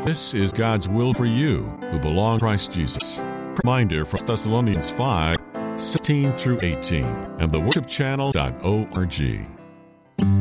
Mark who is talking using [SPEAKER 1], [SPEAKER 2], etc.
[SPEAKER 1] This is God's will for you who belong to Christ Jesus. Reminder from Thessalonians 5:16 through 18 and theworshipchannel.org.